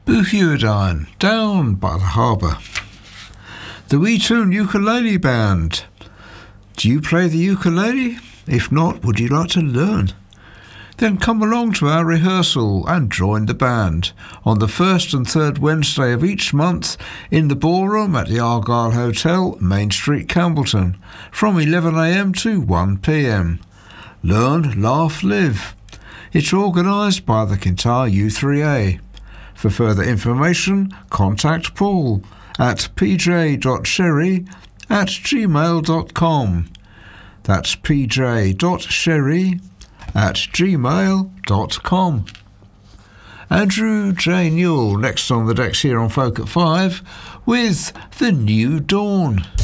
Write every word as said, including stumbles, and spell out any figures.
Buhuadine, down by the harbour. The Weetoon Ukulele Band. Do you play the ukulele? If not, would you like to learn? Then come along to our rehearsal and join the band on the first and third Wednesday of each month in the ballroom at the Argyle Hotel, Main Street, Campbellton, from eleven a m to one p m. Learn, laugh, live. It's organised by the Kintyre U three A. For further information, contact Paul at p j dot sherry at gmail dot com. That's p j dot sherry at gmail dot com. Andrew J. Newell next on the decks here on Folk at Five with The New Dawn.